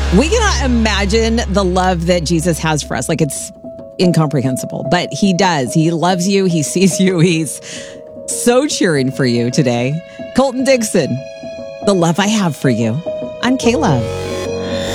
We cannot imagine the love that Jesus has for us. Like, it's incomprehensible, but he does. He loves you. He sees you. He's so cheering for you today. Colton Dixon, The Love I Have for You on K-Love.